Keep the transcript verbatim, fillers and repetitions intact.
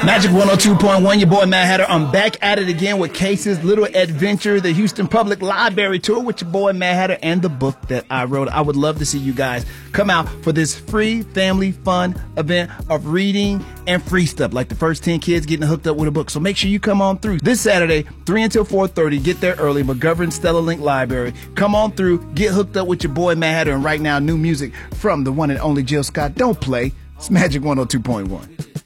Magic one oh two point one, your boy Mad Hatter. I'm back at it again with Case's Little Adventure, the Houston Public Library Tour with your boy Mad Hatter and the book that I wrote. I would love to see you guys come out for this free family fun event of reading and free stuff, like the first ten kids getting hooked up with a book. So make sure you come on through this Saturday, three until four thirty. Get there early, McGovern Stella Link Library. Come on through, get hooked up with your boy Mad Hatter, and right now, new music from the one and only Jill Scott. Don't play. It's Magic one oh two point one.